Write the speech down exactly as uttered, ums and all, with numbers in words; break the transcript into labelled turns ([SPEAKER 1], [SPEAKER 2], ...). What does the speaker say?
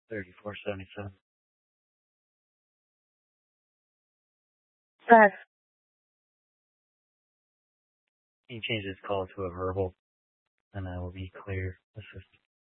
[SPEAKER 1] thirty-four seventy-seven.
[SPEAKER 2] Yes.
[SPEAKER 1] Can you change this call to a verbal, and I will be clear assistant.